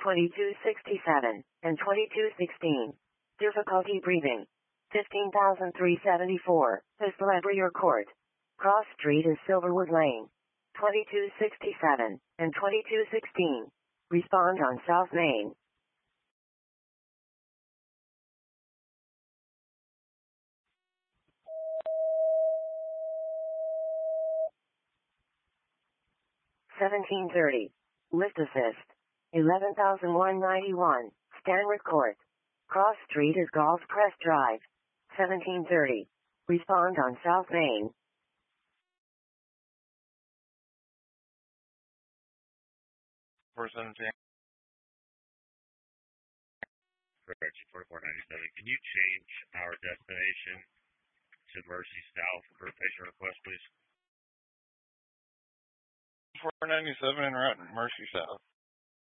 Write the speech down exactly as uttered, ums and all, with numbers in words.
twenty-two sixty-seven, and twenty-two sixteen. Difficulty breathing. fifteen thousand three hundred seventy-four, Estrella Court. Cross Street is Silverwood Lane. twenty-two sixty-seven, and twenty-two sixteen. Respond on South Main. seventeen thirty. Lift assist. eleven thousand one hundred ninety-one, Stanwood Court. Cross Street is Golf Crest Drive. seventeen thirty. Respond on South Main. four seventeen. Correct, forty-four ninety-seven. Can you change our destination to Mercy South for patient request, please? four ninety-seven en route, Mercy South.